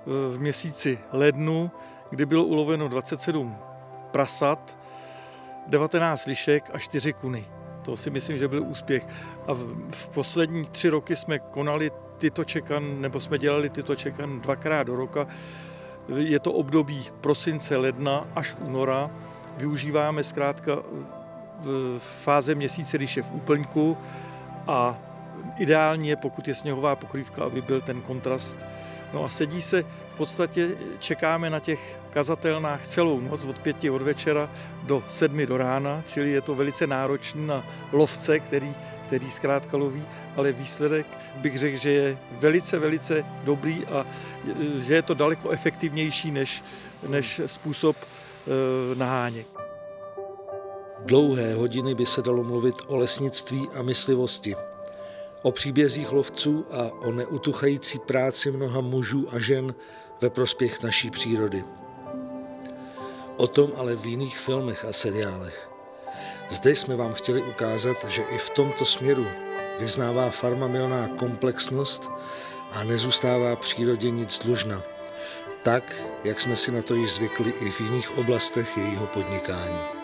v měsíci lednu, kdy bylo uloveno 27 prasat, 19 lišek a 4 kuny. To si myslím, že byl úspěch. A v poslední 3 roky jsme konali tyto čekan, nebo jsme dělali tyto čekan 2krát do roka. Je to období prosince, ledna až února. Využíváme zkrátka fáze měsíce, když je v úplňku, a ideální je, pokud je sněhová pokrývka, aby byl ten kontrast. No a sedí se, v podstatě čekáme na těch kazatelnách celou noc, od 5 od večera do 7 do rána, čili je to velice náročný na lovce, který zkrátka loví, ale výsledek bych řekl, že je velice, velice dobrý a že je to daleko efektivnější než způsob naháněk. Dlouhé hodiny by se dalo mluvit o lesnictví a myslivosti, o příbězích lovců a o neutuchající práci mnoha mužů a žen ve prospěch naší přírody. O tom ale v jiných filmech a seriálech. Zde jsme vám chtěli ukázat, že i v tomto směru vyznává Farma Milná komplexnost a nezůstává přírodě nic dlužna, tak, jak jsme si na to již zvykli i v jiných oblastech jejího podnikání.